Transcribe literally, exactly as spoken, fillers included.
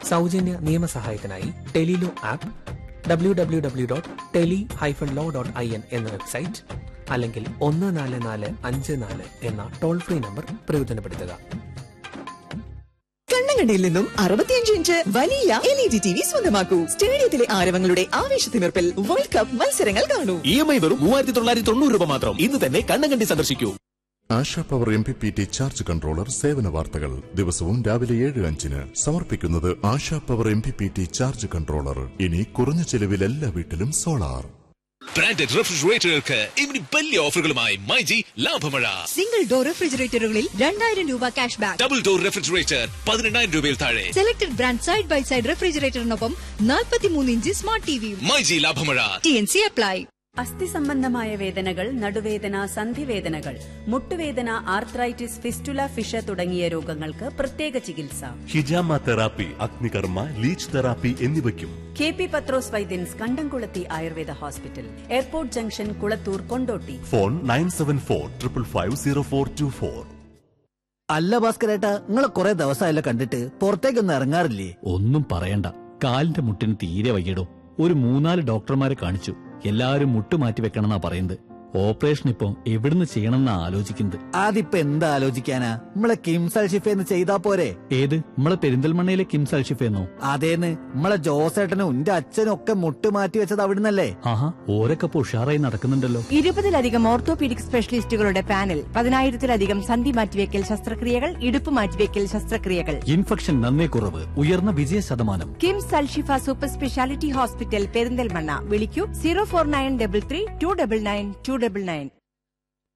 സൗജന്യ നിയമസഹായത്തിനായി Tele-Law app, W W W dot tele hyphen law dot I N എന്ന website, അല്ലെങ്കിൽ ഒന്ന് നാല് നാല് അഞ്ച് നാല് എന്ന ടോൾ ഫ്രീ നമ്പർ പ്രയോജനപ്പെടുത്തുക. കണ്ണങ്കണ്ടയിൽ നിന്നും അറുപത്തിയഞ്ച് ഇഞ്ച് വലിയ L E D T V സ്വന്തമാക്കൂ. സ്റ്റേഡിയത്തിലെ ആരവങ്ങളുടെ ആവേശത്തിമിർപ്പിൽ വേൾഡ് കപ്പ് മത്സരങ്ങൾ കാണൂ. ഇ എം ഐ വെറും മൂവായിരത്തി തൊള്ളായിരത്തി തൊണ്ണൂറ് രൂപ മാത്രം. ഇന്ന് തന്നെ കണ്ണങ്കണ്ടി സന്ദർശിക്കൂ. ASHA power M P P T charge controller സേവന വാർത്തകൾ ദിവസവും രാവിലെ ഏഴ് അഞ്ചിന് സമർപ്പിക്കുന്നത് ASHA power M P P T charge controller. ഇനി കുറഞ്ഞ ചെലവിൽ എല്ലാ വീട്ടിലും സോളാർ. ബ്രാൻഡഡ് റെഫ്രിജറേറ്ററുകൾക്ക് ഇനി വലിയ ഓഫറുകളുമായി മൈജി ലാഭമഴ. സിംഗിൾ ഡോർ റെഫ്രിജറേറ്ററുകളിൽ രണ്ടായിരം രൂപ cash back. Double door refrigerator പതിനെണ്ണായിരം രൂപയിൽ താഴെ. Selected brand side by side റെഫ്രിജറേറ്ററിനൊപ്പം നാൽപ്പത്തിമൂന്ന് inch smart ടിവിയും. MyG ലാഭമഴ. T N C apply. അസ്ഥി സംബന്ധമായ വേദനകൾ, നടുവേദന, സന്ധിവേദനകൾ, മുട്ടുവേദന, ആർത്രൈറ്റിസ്, ഫിസ്റ്റുല, ഫിഷ തുടങ്ങിയ രോഗങ്ങൾക്ക് പ്രത്യേക ചികിത്സ. ഹിജാമ തെറാപ്പി, അഗ്നികർമ്മ, ലീച്ച് തെറാപ്പി എന്നിവയ്ക്കും കെ പി പത്രോസ് വൈദ്യൻസ് കണ്ടംകുളത്തി Ayurveda hospital, airport junction, Kulathur, Kondotty. Phone nine seven four triple five zero four to four. അല്ല ഭാസ്കരേട്ടാ, നിങ്ങളെ കുറെ ദിവസമായല്ലോ കണ്ടിട്ട്, പുറത്തേക്കൊന്നും ഇറങ്ങാറില്ലേ? ഒന്നും പറയണ്ട, കാലിന്റെ മുട്ടിന് തീരെ വയ്യടോ. ഒരു മൂന്നാല് ഡോക്ടർമാരെ കാണിച്ചു. എല്ലാരും മുട്ടുമാറ്റി വെക്കണമെന്നാ പറയുന്നത്. ഓപ്പറേഷൻ ഇപ്പൊ എവിടുന്ന് ചെയ്യണമെന്നാ ആലോചിക്കുന്നത്. അതിപ്പോ എന്താ ആലോചിക്കാനാ, നമ്മളെ കിംസ് അൽഷിഫേന്ന് ചെയ്താ പോരെ? ഏത്, നമ്മളെ പെരിന്തൽമണ്ണയിലെ കിംസ് അൽഷിഫേന്നോ? അതേന്ന്, നമ്മളെ ജോസേട്ടനും എന്റെ അച്ഛനും ഒക്കെ മുട്ടുമാറ്റി വെച്ചത് അവിടുന്നല്ലേ? ആഹാ, ഓരൊക്കെ ഉഷാറായി നടക്കുന്നുണ്ടല്ലോ. ഇരുപതിലധികം ഓർത്തോപീഡിക് സ്പെഷ്യലിസ്റ്റുകളുടെ പാനൽ, പതിനായിരത്തിലധികം സന്ധി മാറ്റിവെക്കൽ ശസ്ത്രക്രിയകൾ, ഇടുപ്പ് മാറ്റിവെക്കൽ ശസ്ത്രക്രിയകൾ. ഇൻഫെക്ഷൻ നന്നേ കുറവ്, ഉയർന്ന വിജയ ശതമാനം. KIMS Alshifa super speciality hospital, Perinthalmanna. വിളിക്കൂ zero four nine double three to double nine to double nine.